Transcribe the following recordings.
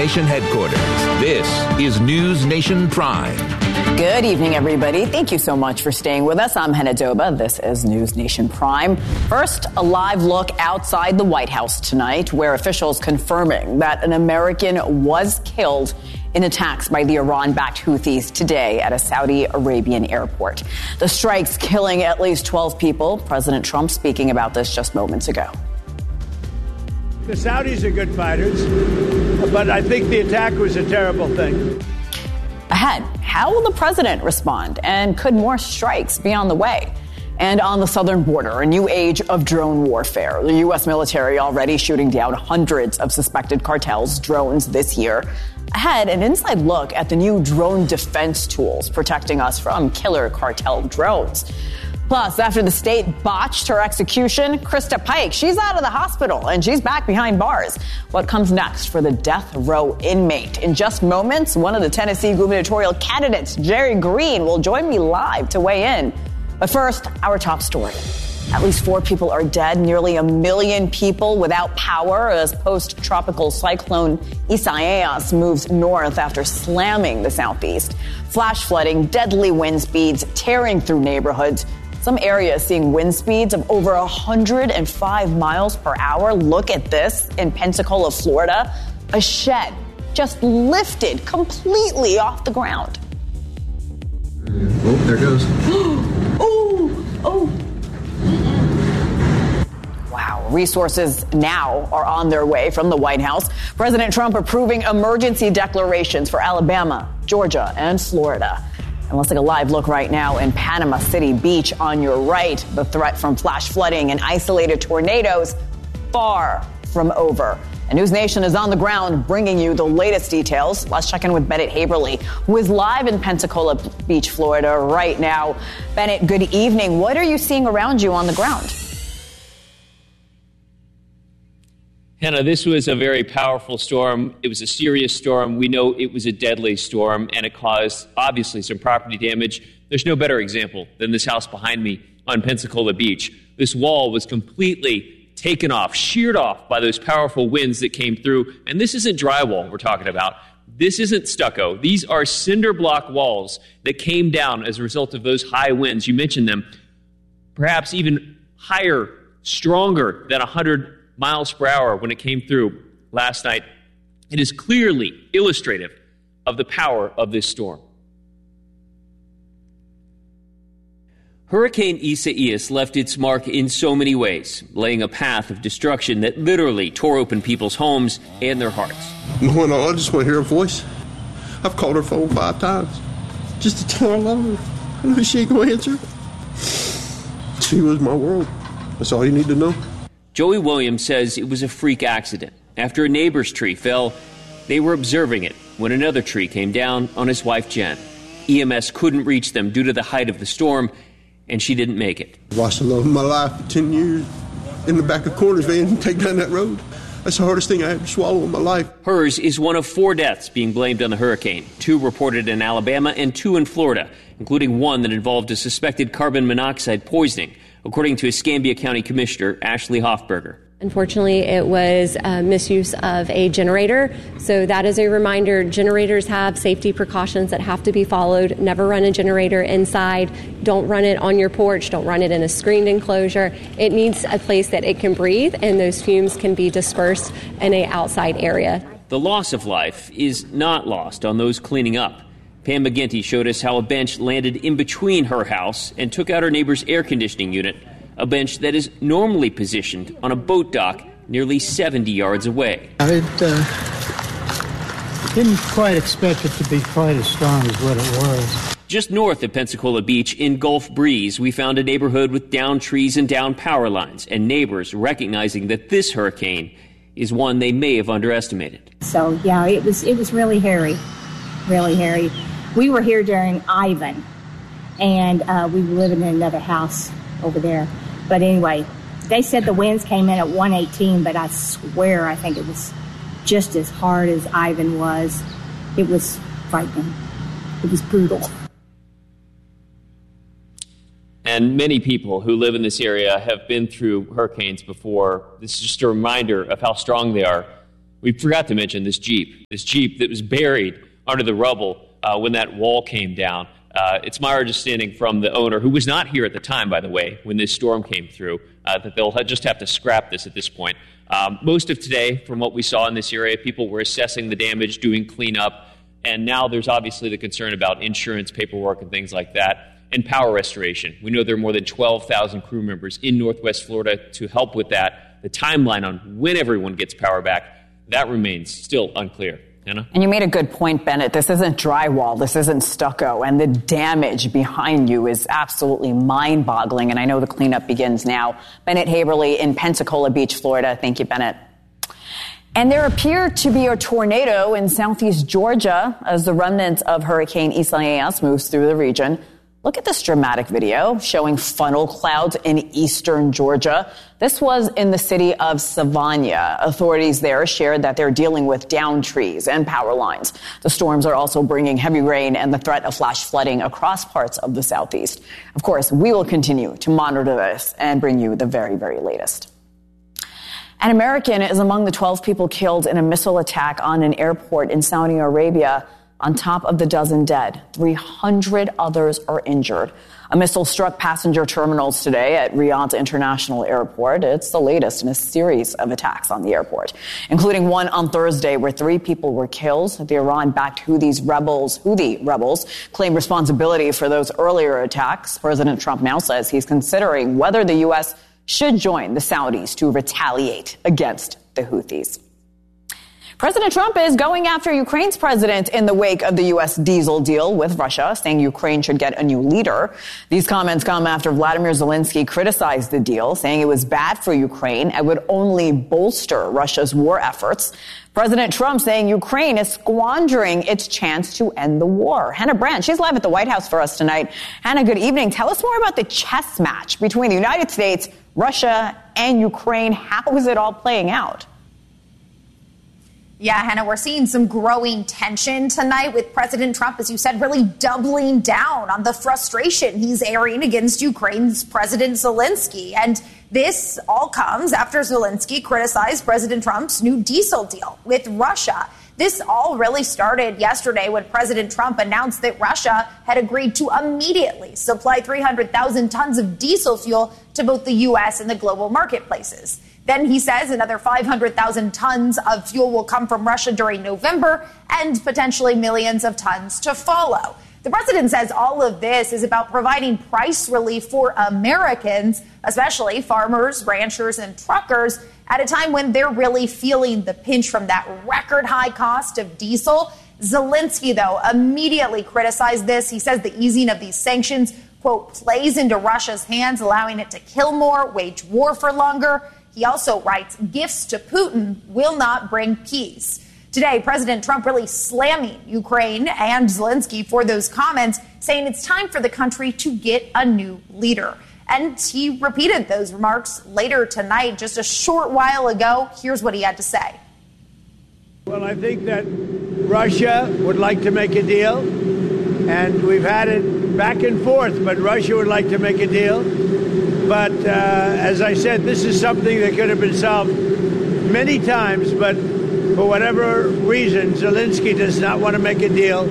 Nation headquarters. This is News Nation Prime. Good evening, everybody. Thank you so much for staying with us. I'm Hannah Doba. This is News Nation Prime. First, a live look outside the White House tonight, where officials confirming that an American was killed in attacks by the Iran-backed Houthis today at a Saudi Arabian airport. The strikes killing at least 12 people. President Trump speaking about this just moments ago. The Saudis are good fighters, but I think the attack was a terrible thing. Ahead, how will the president respond? And could more strikes be on the way? And on the southern border, a new age of drone warfare. The U.S. military already shooting down hundreds of suspected cartels' drones this year. Ahead, an inside look at the new drone defense tools protecting us from killer cartel drones. Plus, after the state botched her execution, Krista Pike, she's out of the hospital and she's back behind bars. What comes next for the death row inmate? In just moments, one of the Tennessee gubernatorial candidates, Jerry Green, will join me live to weigh in. But first, our top story. At least 4 people are dead, nearly 1 million people without power as post-tropical cyclone Isaias moves north after slamming the southeast. Flash flooding, deadly wind speeds tearing through neighborhoods. Some areas seeing wind speeds of over 105 miles per hour. Look at this in Pensacola, Florida. A shed just lifted completely off the ground. Oh, there it goes. Oh. Wow. Resources now are on their way from the White House. President Trump approving emergency declarations for Alabama, Georgia, and Florida. And let's take a live look right now in Panama City Beach on your right. The threat from flash flooding and isolated tornadoes far from over. And News Nation is on the ground bringing you the latest details. Let's check in with Bennett Haberly, who is live in Pensacola Beach, Florida right now. Bennett, good evening. What are you seeing around you on the ground? Hannah, this was a very powerful storm. It was a serious storm. We know it was a deadly storm, and it caused, obviously, some property damage. There's no better example than this house behind me on Pensacola Beach. This wall was completely taken off, sheared off by those powerful winds that came through. And this isn't drywall we're talking about. This isn't stucco. These are cinder block walls that came down as a result of those high winds. You mentioned them, perhaps even higher, stronger than 100 miles per hour when it came through last night. It is clearly illustrative of the power of this storm. Hurricane Isaias left its mark in so many ways, laying a path of destruction that literally tore open people's homes and their hearts. When I just want to hear her voice. I've called her phone 5 times just to tell her I love her. I know she ain't going to answer. She was my world. That's all you need to know. Joey Williams says it was a freak accident. After a neighbor's tree fell, they were observing it when another tree came down on his wife, Jen. EMS couldn't reach them due to the height of the storm, and she didn't make it. I lost the love of my life for 10 years in the back of Corners van and take down that road. That's the hardest thing I ever swallowed in my life. Hers is one of 4 deaths being blamed on the hurricane, 2 reported in Alabama and 2 in Florida, including one that involved a suspected carbon monoxide poisoning, according to Escambia County Commissioner Ashley Hoffberger. Unfortunately, it was misuse of a generator. So that is a reminder. Generators have safety precautions that have to be followed. Never run a generator inside. Don't run it on your porch. Don't run it in a screened enclosure. It needs a place that it can breathe, and those fumes can be dispersed in an outside area. The loss of life is not lost on those cleaning up. Pam McGinty showed us how a bench landed in between her house and took out her neighbor's air conditioning unit, a bench that is normally positioned on a boat dock nearly 70 yards away. I didn't quite expect it to be quite as strong as what it was. Just north of Pensacola Beach in Gulf Breeze, we found a neighborhood with downed trees and downed power lines, and neighbors recognizing that this hurricane is one they may have underestimated. So, yeah, it was really hairy, really hairy. We were here during Ivan, and we were living in another house over there. But anyway, they said the winds came in at 118, but I swear I think it was just as hard as Ivan was. It was frightening. It was brutal. And many people who live in this area have been through hurricanes before. This is just a reminder of how strong they are. We forgot to mention this Jeep that was buried under the rubble when that wall came down. It's my understanding from the owner, who was not here at the time, by the way, when this storm came through, that they'll just have to scrap this at this point. Most of today, from what we saw in this area, people were assessing the damage, doing cleanup, and now there's obviously the concern about insurance paperwork and things like that, and power restoration. We know there are more than 12,000 crew members in Northwest Florida to help with that. The timeline on when everyone gets power back, that remains still unclear. Hannah? And you made a good point, Bennett. This isn't drywall. This isn't stucco. And the damage behind you is absolutely mind-boggling. And I know the cleanup begins now. Bennett Haberly in Pensacola Beach, Florida. Thank you, Bennett. And there appeared to be a tornado in southeast Georgia as the remnants of Hurricane Isaias moves through the region. Look at this dramatic video showing funnel clouds in eastern Georgia. This was in the city of Savannah. Authorities there shared that they're dealing with downed trees and power lines. The storms are also bringing heavy rain and the threat of flash flooding across parts of the southeast. Of course, we will continue to monitor this and bring you the very, very latest. An American is among the 12 people killed in a missile attack on an airport in Saudi Arabia. On top of the dozen dead, 300 others are injured. A missile struck passenger terminals today at Riyadh International Airport. It's the latest in a series of attacks on the airport, including one on Thursday where 3 people were killed. The Iran-backed Houthi rebels claim responsibility for those earlier attacks. President Trump now says he's considering whether the U.S. should join the Saudis to retaliate against the Houthis. President Trump is going after Ukraine's president in the wake of the U.S. diesel deal with Russia, saying Ukraine should get a new leader. These comments come after Vladimir Zelensky criticized the deal, saying it was bad for Ukraine and would only bolster Russia's war efforts. President Trump saying Ukraine is squandering its chance to end the war. Hannah Brandt, she's live at the White House for us tonight. Hannah, good evening. Tell us more about the chess match between the United States, Russia, and Ukraine. How is it all playing out? Yeah, Hannah, we're seeing some growing tension tonight with President Trump, as you said, really doubling down on the frustration he's airing against Ukraine's President Zelensky. And this all comes after Zelensky criticized President Trump's new diesel deal with Russia. This all really started yesterday when President Trump announced that Russia had agreed to immediately supply 300,000 tons of diesel fuel to both the U.S. and the global marketplaces. Then he says another 500,000 tons of fuel will come from Russia during November and potentially millions of tons to follow. The president says all of this is about providing price relief for Americans, especially farmers, ranchers, and truckers, at a time when they're really feeling the pinch from that record high cost of diesel. Zelensky, though, immediately criticized this. He says the easing of these sanctions, quote, plays into Russia's hands, allowing it to kill more, wage war for longer. He also writes, gifts to Putin will not bring peace. Today, President Trump really slamming Ukraine and Zelensky for those comments, saying it's time for the country to get a new leader. And he repeated those remarks later tonight, just a short while ago. Here's what he had to say. Well, I think that Russia would like to make a deal, and we've had it back and forth, but Russia would like to make a deal. But as I said, this is something that could have been solved many times, but for whatever reason, Zelensky does not want to make a deal.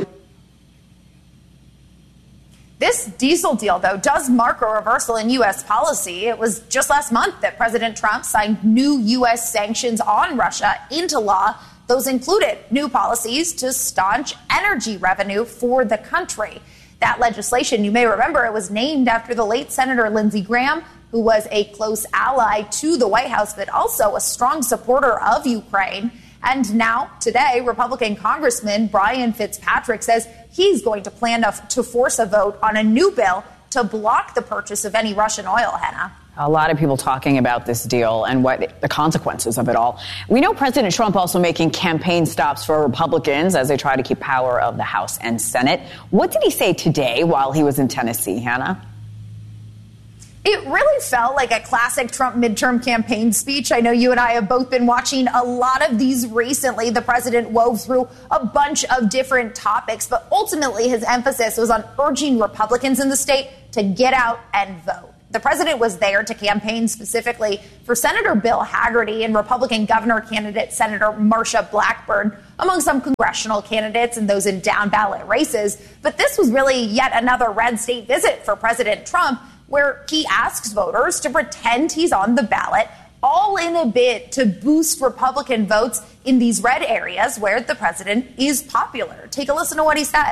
This diesel deal, though, does mark a reversal in U.S. policy. It was just last month that President Trump signed new U.S. sanctions on Russia into law. Those included new policies to staunch energy revenue for the country. That legislation, you may remember, it was named after the late Senator Lindsey Graham, who was a close ally to the White House, but also a strong supporter of Ukraine. And now, today, Republican Congressman Brian Fitzpatrick says he's going to plan to force a vote on a new bill to block the purchase of any Russian oil, Hannah. A lot of people talking about this deal and what the consequences of it all. We know President Trump also making campaign stops for Republicans as they try to keep power of the House and Senate. What did he say today while he was in Tennessee, Hannah? It really felt like a classic Trump midterm campaign speech. I know you and I have both been watching a lot of these recently. The president wove through a bunch of different topics, but ultimately his emphasis was on urging Republicans in the state to get out and vote. The president was there to campaign specifically for Senator Bill Hagerty and Republican governor candidate Senator Marsha Blackburn, among some congressional candidates and those in down-ballot races. But this was really yet another red state visit for President Trump, where he asks voters to pretend he's on the ballot, all in a bid to boost Republican votes in these red areas where the president is popular. Take a listen to what he said.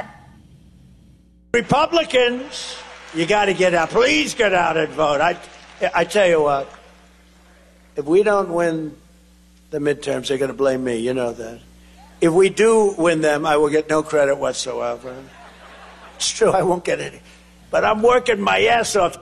Republicans, you got to get out. Please get out and vote. I tell you what, if we don't win the midterms, they're going to blame me. You know that. If we do win them, I will get no credit whatsoever. It's true, I won't get any. But I'm working my ass off.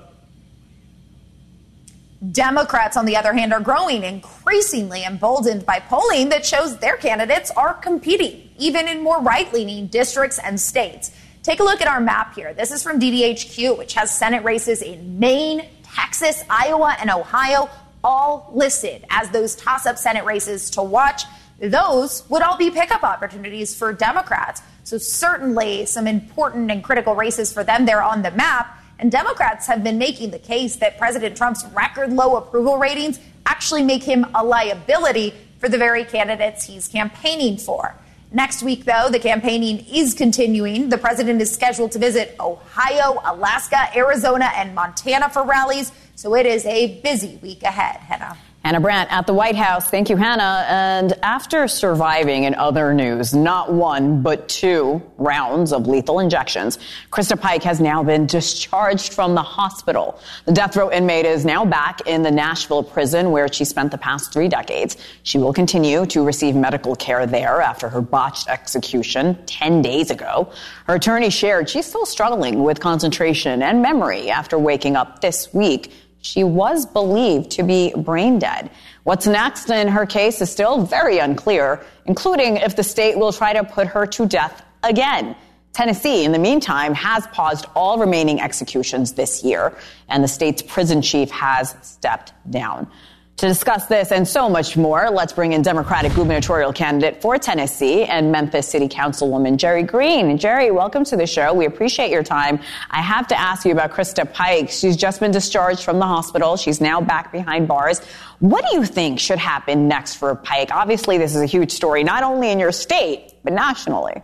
Democrats, on the other hand, are growing increasingly emboldened by polling that shows their candidates are competing, even in more right-leaning districts and states. Take a look at our map here. This is from DDHQ, which has Senate races in Maine, Texas, Iowa, and Ohio, all listed as those toss-up Senate races to watch. Those would all be pickup opportunities for Democrats. So certainly some important and critical races for them there on the map. And Democrats have been making the case that President Trump's record low approval ratings actually make him a liability for the very candidates he's campaigning for. Next week, though, the campaigning is continuing. The president is scheduled to visit Ohio, Alaska, Arizona, and Montana for rallies. So it is a busy week ahead. Hannah Brandt at the White House. Thank you, Hannah. And after surviving, in other news, not one but 2 rounds of lethal injections, Krista Pike has now been discharged from the hospital. The death row inmate is now back in the Nashville prison where she spent the past 3 decades. She will continue to receive medical care there after her botched execution 10 days ago. Her attorney shared she's still struggling with concentration and memory after waking up this week. She was believed to be brain dead. What's next in her case is still very unclear, including if the state will try to put her to death again. Tennessee, in the meantime, has paused all remaining executions this year, and the state's prison chief has stepped down. To discuss this and so much more, let's bring in Democratic gubernatorial candidate for Tennessee and Memphis City Councilwoman Jerry Green. Jerry, welcome to the show. We appreciate your time. I have to ask you about Krista Pike. She's just been discharged from the hospital. She's now back behind bars. What do you think should happen next for Pike? Obviously, this is a huge story, not only in your state, but nationally.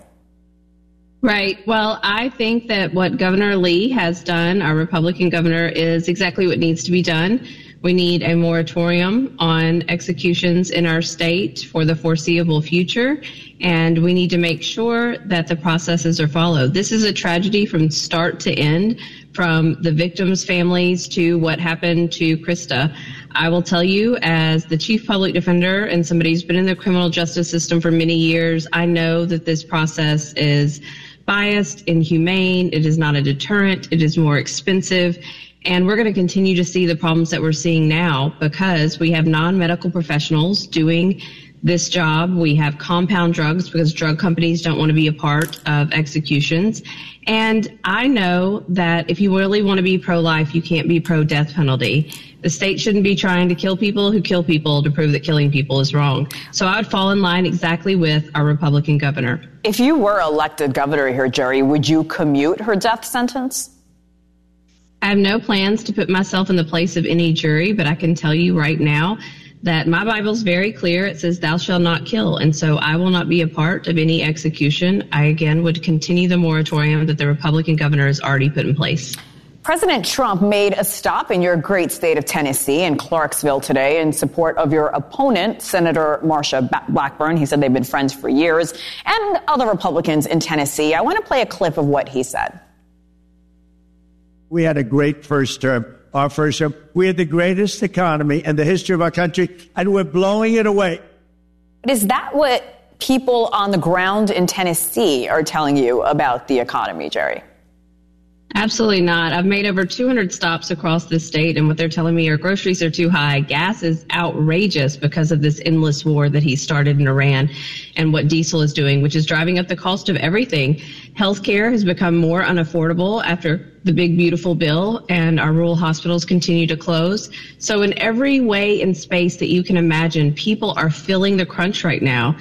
Right. Well, I think that what Governor Lee has done, our Republican governor, is exactly what needs to be done. We need a moratorium on executions in our state for the foreseeable future, and we need to make sure that the processes are followed. This is a tragedy from start to end, from the victims' families to what happened to Krista. I will tell you, as the chief public defender and somebody who's been in the criminal justice system for many years, I know that this process is biased, inhumane. It is not a deterrent. It is more expensive. And we're going to continue to see the problems that we're seeing now because we have non-medical professionals doing this job. We have compound drugs because drug companies don't want to be a part of executions. And I know that if you really want to be pro-life, you can't be pro-death penalty. The state shouldn't be trying to kill people who kill people to prove that killing people is wrong. So I would fall in line exactly with our Republican governor. If you were elected governor here, Jerry, would you commute her death sentence? I have no plans to put myself in the place of any jury, but I can tell you right now that my Bible's very clear. It says, thou shalt not kill. And so I will not be a part of any execution. I, again, would continue the moratorium that the Republican governor has already put in place. President Trump made a stop in your great state of Tennessee in Clarksville today in support of your opponent, Senator Marsha Blackburn. He said they've been friends for years, and other Republicans in Tennessee. I want to play a clip of what he said. We had a great first term. Our first term. We had the greatest economy in the history of our country, and we're blowing it away. But is that what people on the ground in Tennessee are telling you about the economy, Jerry? Absolutely not. I've made over 200 stops across the state, and what they're telling me are groceries are too high. Gas is outrageous because of this endless war that he started in Iran and what diesel is doing, which is driving up the cost of everything. Healthcare has become more unaffordable after the big, beautiful bill, and our rural hospitals continue to close. So in every way and space that you can imagine, people are feeling the crunch right now.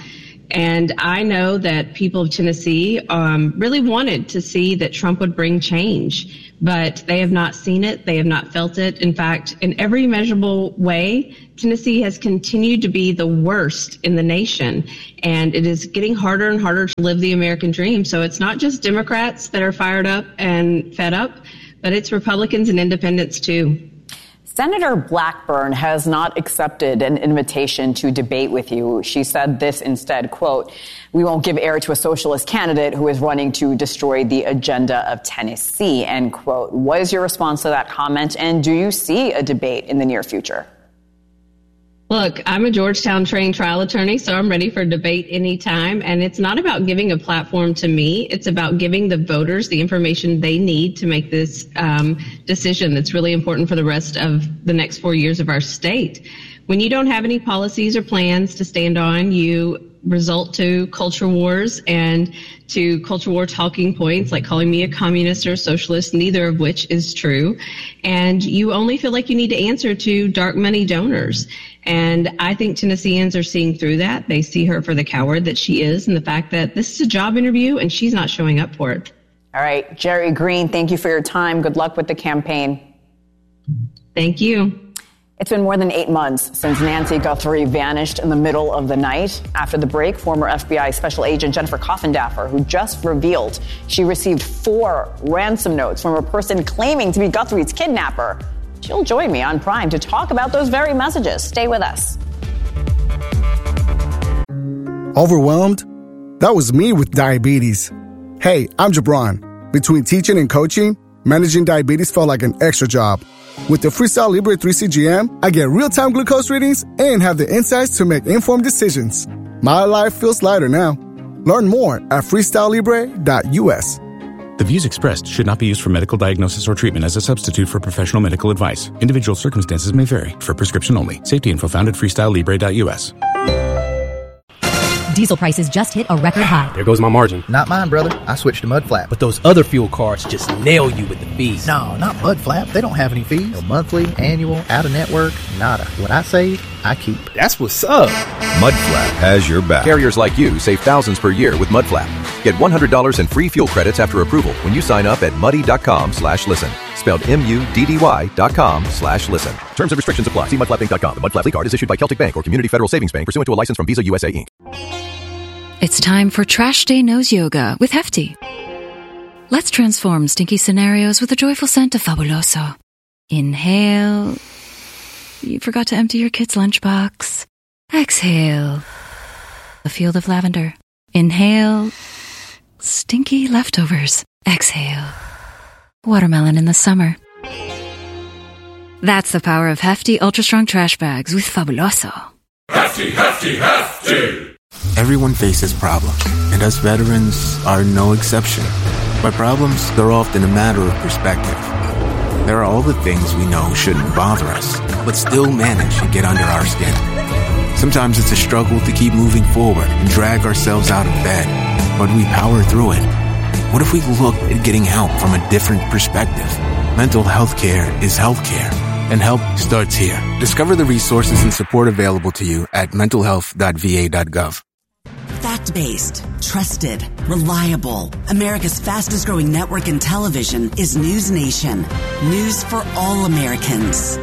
And I know that people of Tennessee really wanted to see that Trump would bring change, but they have not seen it. They have not felt it. In fact, in every measurable way, Tennessee has continued to be the worst in the nation, and it is getting harder and harder to live the American dream. So it's not just Democrats that are fired up and fed up, but it's Republicans and independents too. Senator Blackburn has not accepted an invitation to debate with you. She said this instead, quote, "We won't give air to a socialist candidate who is running to destroy the agenda of Tennessee," end quote. What is your response to that comment? And do you see a debate in the near future? Look, I'm a Georgetown trained trial attorney, so I'm ready for debate anytime. And it's not about giving a platform to me. It's about giving the voters the information they need to make this decision that's really important for the rest of the next 4 years of our state. When you don't have any policies or plans to stand on, you result to culture wars and to culture war talking points like calling me a communist or a socialist, neither of which is true. And you only feel like you need to answer to dark money donors. And I think Tennesseans are seeing through that. They see her for the coward that she is and the fact that this is a job interview and she's not showing up for it. All right. Jerry Green, thank you for your time. Good luck with the campaign. Thank you. It's been more than 8 months since Nancy Guthrie vanished in the middle of the night. After the break, former FBI Special Agent Jennifer Coffindaffer, who just revealed she received 4 ransom notes from a person claiming to be Guthrie's kidnapper. She'll join me on Prime to talk about those very messages. Stay with us. Overwhelmed? That was me with diabetes. Hey, I'm Jabron. Between teaching and coaching, managing diabetes felt like an extra job. With the Freestyle Libre 3 CGM, I get real-time glucose readings and have the insights to make informed decisions. My life feels lighter now. Learn more at freestylelibre.us. The views expressed should not be used for medical diagnosis or treatment as a substitute for professional medical advice. Individual circumstances may vary. For prescription only. Safety info found at freestylelibre.us. Diesel prices just hit a record high. There goes my margin. Not mine, brother. I switched to Mudflap. But those other fuel cards just nail you with the fees. No, not Mudflap. They don't have any fees. No monthly, annual, out-of-network, nada. What I save, I keep. That's what's up. Mudflap has your back. Carriers like you save thousands per year with Mudflap. Get $100 in free fuel credits after approval when you sign up at muddy.com/listen. Spelled MUDDY.com/listen. Terms and restrictions apply. See mudflapinc.com. The Mudflap card is issued by Celtic Bank or Community Federal Savings Bank pursuant to a license from Visa USA Inc. It's time for Trash Day Nose Yoga with Hefty. Let's transform stinky scenarios with a joyful scent of Fabuloso. Inhale. You forgot to empty your kid's lunchbox. Exhale. A field of lavender. Inhale. Stinky leftovers. Exhale. Watermelon in the summer. That's the power of Hefty Ultra Strong Trash Bags with Fabuloso. Hefty, Hefty, Hefty! Everyone faces problems, and us veterans are no exception. But problems, they're often a matter of perspective. There are all the things we know shouldn't bother us, but still manage to get under our skin. Sometimes it's a struggle to keep moving forward and drag ourselves out of bed, but we power through it. What if we looked at getting help from a different perspective? Mental health care is health care, and help starts here. Discover the resources and support available to you at mentalhealth.va.gov. Fact-based, trusted, reliable. America's fastest-growing network in television is News Nation. News for all Americans.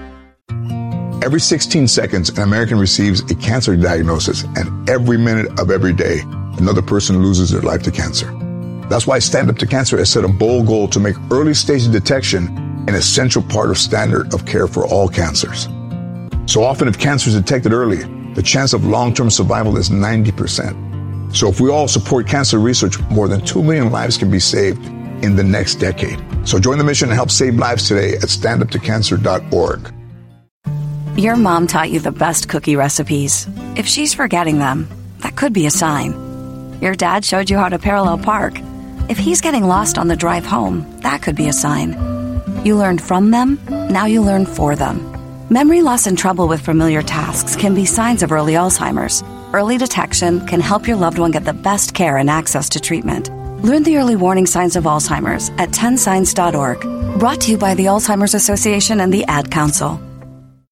Every 16 seconds, an American receives a cancer diagnosis, and every minute of every day, another person loses their life to cancer. That's why Stand Up to Cancer has set a bold goal to make early-stage detection an essential part of standard of care for all cancers. So often, if cancer is detected early, the chance of long-term survival is 90%. So if we all support cancer research, more than 2 million lives can be saved in the next decade. So join the mission and help save lives today at standuptocancer.org. Your mom taught you the best cookie recipes. If she's forgetting them, that could be a sign. Your dad showed you how to parallel park. If he's getting lost on the drive home, that could be a sign. You learned from them, now you learn for them. Memory loss and trouble with familiar tasks can be signs of early Alzheimer's. Early detection can help your loved one get the best care and access to treatment. Learn the early warning signs of Alzheimer's at 10signs.org. Brought to you by the Alzheimer's Association and the Ad Council.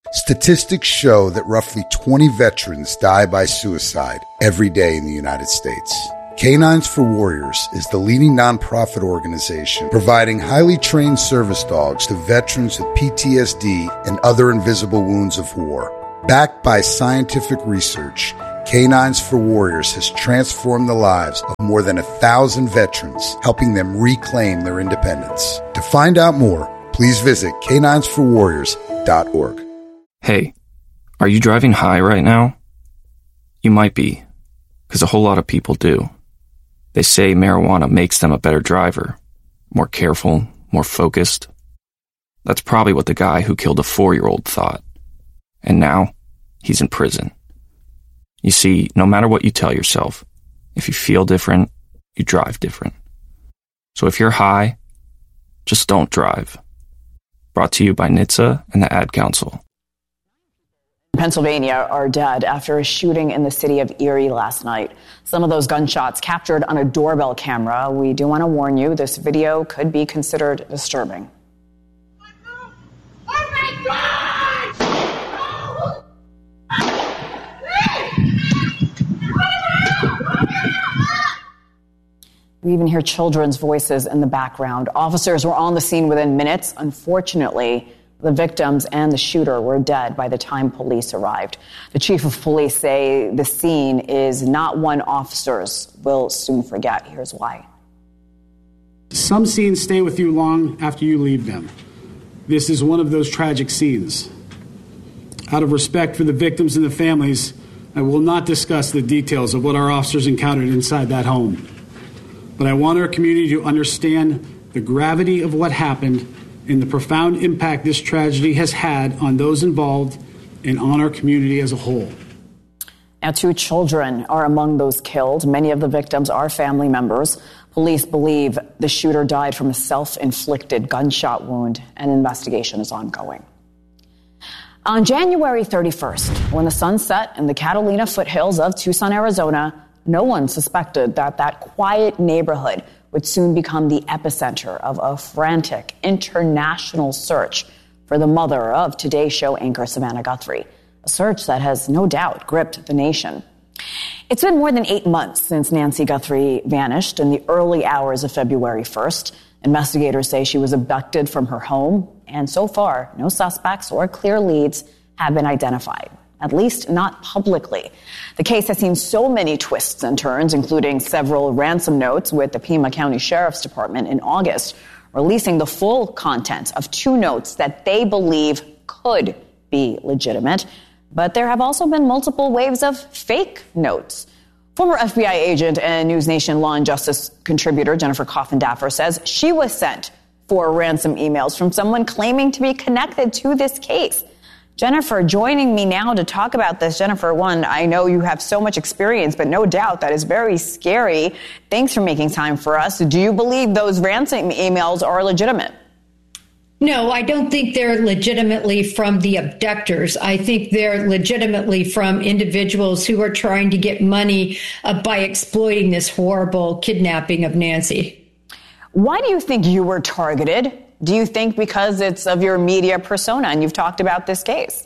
Statistics show that roughly 20 veterans die by suicide every day in the United States. Canines for Warriors is the leading nonprofit organization providing highly trained service dogs to veterans with PTSD and other invisible wounds of war. Backed by scientific research, Canines for Warriors has transformed the lives of more than 1,000 veterans, helping them reclaim their independence. To find out more, please visit caninesforwarriors.org. Hey, are you driving high right now? You might be, because a whole lot of people do. They say marijuana makes them a better driver, more careful, more focused. That's probably what the guy who killed a 4-year-old thought. And now, he's in prison. You see, no matter what you tell yourself, if you feel different, you drive different. So if you're high, just don't drive. Brought to you by NHTSA and the Ad Council. Pennsylvania are dead after a shooting in the city of Erie last night. Some of those gunshots captured on a doorbell camera. We do want to warn you, this video could be considered disturbing. Oh my God! We even hear children's voices in the background. Officers were on the scene within minutes. Unfortunately, the victims and the shooter were dead by the time police arrived. The chief of police say the scene is not one officers will soon forget. Here's why. Some scenes stay with you long after you leave them. This is one of those tragic scenes. Out of respect for the victims and the families, I will not discuss the details of what our officers encountered inside that home. But I want our community to understand the gravity of what happened and the profound impact this tragedy has had on those involved and on our community as a whole. Now, 2 children are among those killed. Many of the victims are family members. Police believe the shooter died from a self-inflicted gunshot wound. An investigation is ongoing. On January 31st, when the sun set in the Catalina foothills of Tucson, Arizona, no one suspected that quiet neighborhood would soon become the epicenter of a frantic international search for the mother of Today Show anchor Savannah Guthrie, a search that has no doubt gripped the nation. It's been more than 8 months since Nancy Guthrie vanished in the early hours of February 1st. Investigators say she was abducted from her home, and so far, no suspects or clear leads have been identified. At least not publicly. The case has seen so many twists and turns, including several ransom notes with the Pima County Sheriff's Department in August, releasing the full content of 2 notes that they believe could be legitimate. But there have also been multiple waves of fake notes. Former FBI agent and News Nation Law and Justice contributor Jennifer Coffin-Daffer says she was sent 4 ransom emails from someone claiming to be connected to this case. Jennifer, joining me now to talk about this. Jennifer, one, I know you have so much experience, but no doubt that is very scary. Thanks for making time for us. Do you believe those ransom emails are legitimate? No, I don't think they're legitimately from the abductors. I think they're legitimately from individuals who are trying to get money by exploiting this horrible kidnapping of Nancy. Why do you think you were targeted? Do you think because it's of your media persona and you've talked about this case?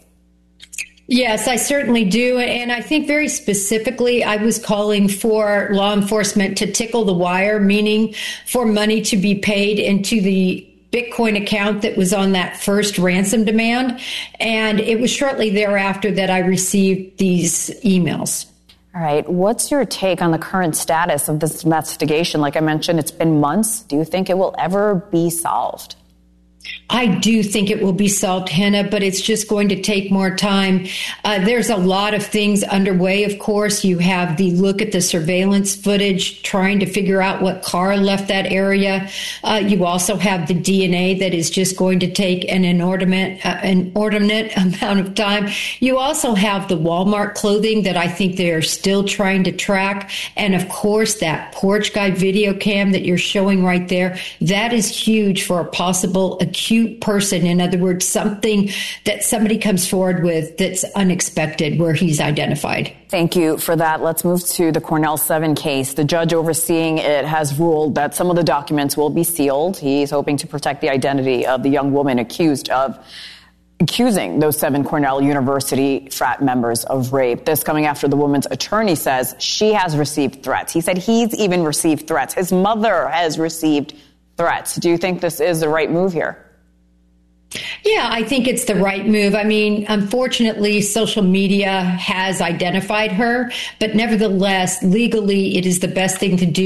Yes, I certainly do. And I think very specifically, I was calling for law enforcement to tickle the wire, meaning for money to be paid into the Bitcoin account that was on that first ransom demand. And it was shortly thereafter that I received these emails. All right. What's your take on the current status of this investigation? Like I mentioned, it's been months. Do you think it will ever be solved? I do think it will be solved, Hannah, but it's just going to take more time. There's a lot of things underway, of course. You have the look at the surveillance footage, trying to figure out what car left that area. You also have the DNA that is just going to take an inordinate amount of time. You also have the Walmart clothing that I think they are still trying to track. And, of course, that porch guy video cam that you're showing right there, that is huge for a possible acute person. In other words, something that somebody comes forward with that's unexpected where he's identified. Thank you for that. Let's move to the Cornell 7 case. The judge overseeing it has ruled that some of the documents will be sealed. He's hoping to protect the identity of the young woman accused of accusing those 7 Cornell University frat members of rape. This coming after the woman's attorney says she has received threats. He said he's even received threats. His mother has received threats. Do you think this is the right move here? Yeah, I think it's the right move. I mean, unfortunately, social media has identified her, but nevertheless, legally, it is the best thing to do